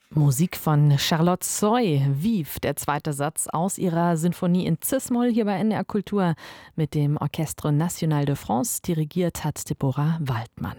Musik von Charlotte Zoy, Vive, der zweite Satz aus ihrer Sinfonie in Cis-Moll hier bei NDR Kultur mit dem Orchestre National de France. Dirigiert hat Deborah Waldmann.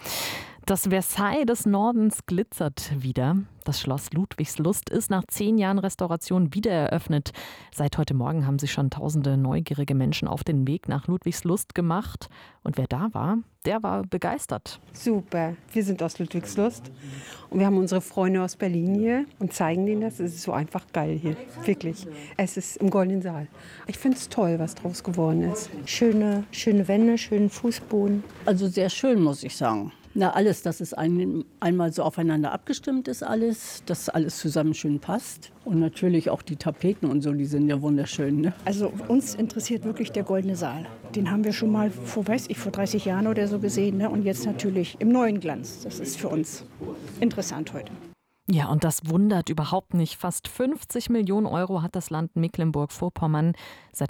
Das Versailles des Nordens glitzert wieder. Das Schloss Ludwigslust ist nach 10 Jahren Restauration wieder eröffnet. Seit heute Morgen haben sich schon tausende neugierige Menschen auf den Weg nach Ludwigslust gemacht. Und wer da war, der war begeistert. Super, wir sind aus Ludwigslust und wir haben unsere Freunde aus Berlin hier und zeigen denen das. Es ist so einfach geil hier, wirklich. Es ist im Goldenen Saal. Ich finde es toll, was draus geworden ist. Schöne Wände, schönen Fußboden. Also sehr schön, muss ich sagen. Na, alles, dass es einmal so aufeinander abgestimmt ist, dass alles zusammen schön passt. Und natürlich auch die Tapeten und so, die sind ja wunderschön. Ne? Also uns interessiert wirklich der Goldene Saal. Den haben wir schon mal vor 30 Jahren oder so gesehen. Ne? Und jetzt natürlich im neuen Glanz. Das ist für uns interessant heute. Ja, und das wundert überhaupt nicht. Fast 50 Millionen Euro hat das Land Mecklenburg-Vorpommern seit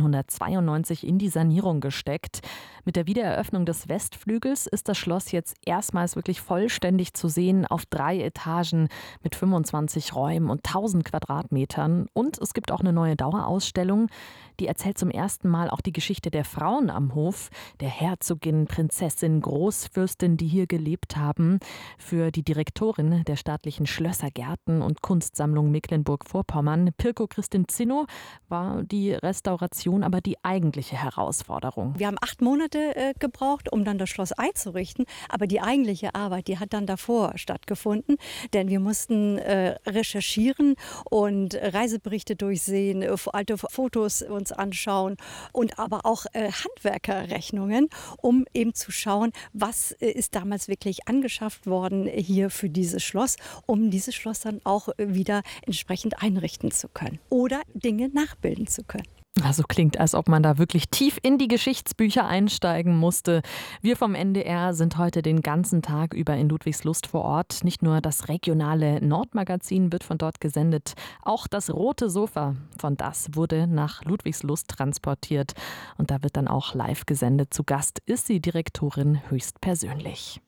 1992 in die Sanierung gesteckt. Mit der Wiedereröffnung des Westflügels ist das Schloss jetzt erstmals wirklich vollständig zu sehen auf 3 Etagen mit 25 Räumen und 1000 Quadratmetern. Und es gibt auch eine neue Dauerausstellung, die erzählt zum ersten Mal auch die Geschichte der Frauen am Hof, der Herzogin, Prinzessin, Großfürstin, die hier gelebt haben. Für die Direktorin der staatlichen Schlösser, Gärten und Kunstsammlung Mecklenburg-Vorpommern, Pirko Christin Zinno, war die Restauration aber die eigentliche Herausforderung. Wir haben 8 Monate gebraucht, um dann das Schloss einzurichten, aber die eigentliche Arbeit, die hat dann davor stattgefunden, denn wir mussten recherchieren und Reiseberichte durchsehen, alte Fotos uns anschauen und aber auch Handwerkerrechnungen, um eben zu schauen, was ist damals wirklich angeschafft worden hier für dieses Schloss, um dieses Schloss dann auch wieder entsprechend einrichten zu können oder Dinge nachbilden zu können. Also klingt, als ob man da wirklich tief in die Geschichtsbücher einsteigen musste. Wir vom NDR sind heute den ganzen Tag über in Ludwigslust vor Ort. Nicht nur das regionale Nordmagazin wird von dort gesendet, auch das rote Sofa von das wurde nach Ludwigslust transportiert. Und da wird dann auch live gesendet. Zu Gast ist die Direktorin höchstpersönlich.